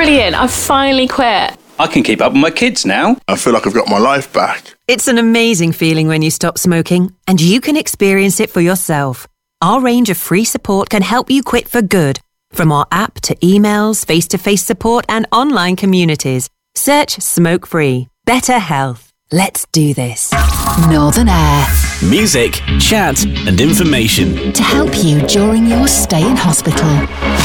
brilliant. I've finally quit. I can keep up with my kids now. I feel like I've got my life back. It's an amazing feeling when you stop smoking, and you can experience it for yourself. Our range of free support can help you quit for good. From our app to emails, face-to-face support and online communities. Search Smoke Free. Better health. Let's do this. Northern Air. Music, chat and information. To help you during your stay in hospital.